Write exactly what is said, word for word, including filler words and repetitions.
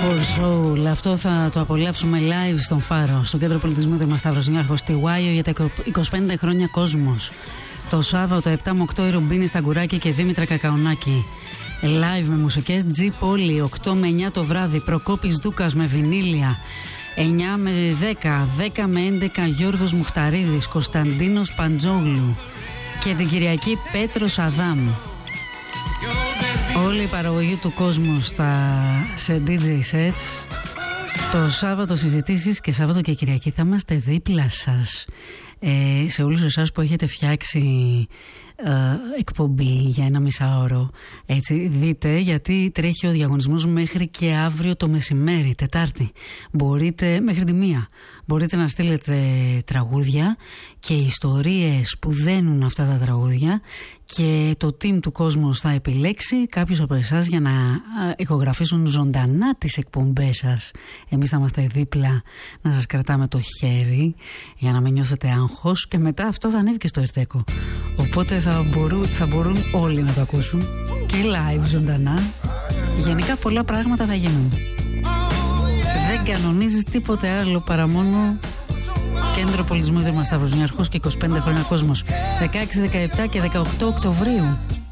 For Soul. Αυτό θα το απολαύσουμε live στον Φάρο, στο Κέντρο Πολιτισμού Δερμασταύρος Νιάρχος στη Βάιο για τα είκοσι πέντε χρόνια Κόσμος. Το Σάββατο επτά με οκτώ η Ρουμπίνη Σταγκουράκη και Δήμητρα Κακαονάκη. Live με μουσικές. G Πόλη οκτώ με εννιά το βράδυ. Προκόπης Δούκας με βινίλια. εννιά με δέκα, δέκα με έντεκα Γιώργος Μουχταρίδης, Κωνσταντίνος Παντζόγλου. Και την Κυριακή Πέτρος Αδάμ. Όλη η παραγωγή του κόσμου στα, σε ντι τζέι sets. Το Σάββατο συζητήσεις και Σάββατο και Κυριακή θα είμαστε δίπλα σας. Ε, σε όλους εσάς που έχετε φτιάξει ε, εκπομπή για ένα μισάωρο, έτσι, δείτε, γιατί τρέχει ο διαγωνισμός μέχρι και αύριο το μεσημέρι, Τετάρτη. Μπορείτε, μέχρι τη μία, μπορείτε να στείλετε τραγούδια και ιστορίες που δένουν αυτά τα τραγούδια και το team του Κόσμου θα επιλέξει κάποιους από εσάς για να ηχογραφήσουν ζωντανά τις εκπομπές σας. Εμείς θα είμαστε δίπλα να σας κρατάμε το χέρι για να μην νιώθετε άγχος και μετά αυτό θα ανέβει και στο Ερτέκο. Οπότε θα μπορούν, θα μπορούν όλοι να το ακούσουν και live ζωντανά. Γενικά πολλά πράγματα θα γίνουν. Δεν κανονίζεις τίποτε άλλο παρά μόνο Κέντρο Πολιτισμού Δερμασταύρος Νιάρχος και είκοσι πέντε χρόνια Κόσμος. δεκαέξι, δεκαεπτά και δεκαοκτώ Οκτωβρίου.